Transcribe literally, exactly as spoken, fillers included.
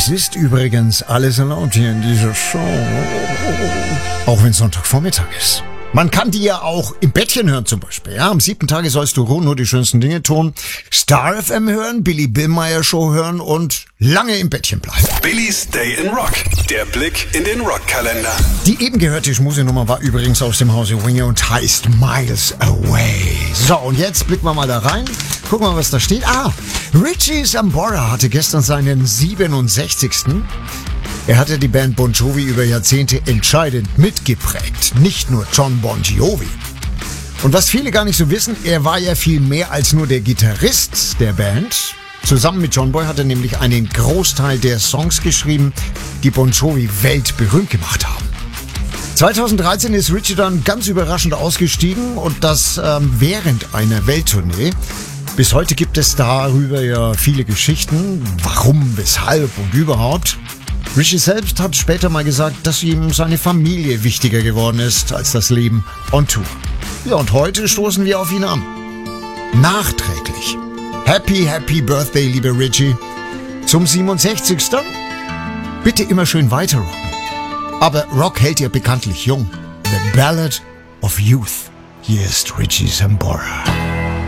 Es ist übrigens alles erlaubt hier in dieser Show. Auch wenn Sonntagvormittag ist. Man kann die ja auch im Bettchen hören zum Beispiel. Ja, am siebten Tage sollst du ruhen, nur die schönsten Dinge tun. Star F M hören, Billy Billmeyer Show hören und lange im Bettchen bleiben. Billys Day in Rock. Der Blick in den Rockkalender. Die eben gehörte Schmusenummer war übrigens aus dem Hause Winger und heißt Miles Away. So, und jetzt blicken wir mal da rein. Gucken wir mal, was da steht. Ah, Richie Sambora hatte gestern seinen siebenundsechzigsten Er hatte die Band Bon Jovi über Jahrzehnte entscheidend mitgeprägt, nicht nur John Bon Jovi. Und was viele gar nicht so wissen, er war ja viel mehr als nur der Gitarrist der Band. Zusammen mit John Boy hat er nämlich einen Großteil der Songs geschrieben, die Bon Jovi weltberühmt gemacht haben. zweitausenddreizehn ist Richie dann ganz überraschend ausgestiegen und das ähm, während einer Welttournee. Bis heute gibt es darüber ja viele Geschichten, warum, weshalb und überhaupt. Richie selbst hat später mal gesagt, dass ihm seine Familie wichtiger geworden ist als das Leben on Tour. Ja, und heute stoßen wir auf ihn an. Nachträglich. Happy, happy Birthday, lieber Richie. Zum siebenundsechzigsten Bitte immer schön weiter rocken. Aber Rock hält ja bekanntlich jung. The Ballad of Youth. Hier ist Richie Sambora.